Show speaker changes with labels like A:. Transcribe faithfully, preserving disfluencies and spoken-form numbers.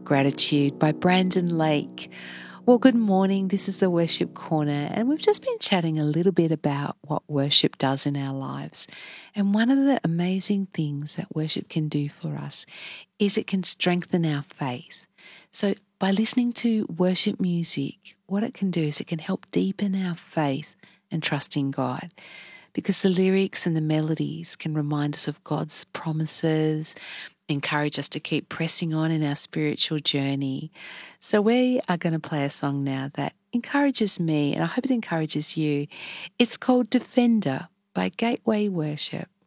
A: Gratitude by Brandon Lake. Well, good morning. This is the Worship Corner, and we've just been chatting a little bit about what worship does in our lives. And one of the amazing things that worship can do for us is it can strengthen our faith. So by listening to worship music, what it can do is it can help deepen our faith and trust in God, because the lyrics and the melodies can remind us of God's promises, encourage us to keep pressing on in our spiritual journey. So we are going to play a song now that encourages me, and I hope it encourages you. It's called Defender by Gateway Worship.